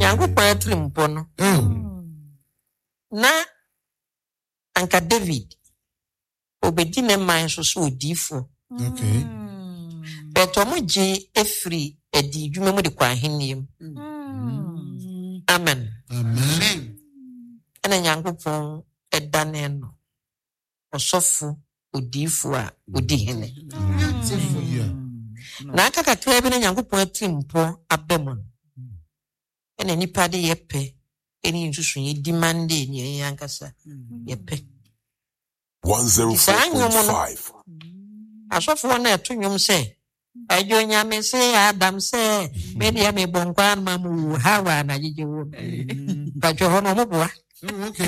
Nyankopon atrimpo no. Na anka David obedi ne man so odifo. Okay. But omoji efri edi dwuma mu de kwa aheniem. Amen. Amen. Ena Nyankopon edane no. Osofu odifo a odi hene. Na aka kakra bi na Nyankopon atrimpo abemon. Ena nipa de yepe eni nsusu ye demande ni yankasa yepe 104.5 asofo na eto nwom se ajo nyame se Adam se me dia me bonkwa mamu hawa na jeje wo ba jo ho no mo boa Okay.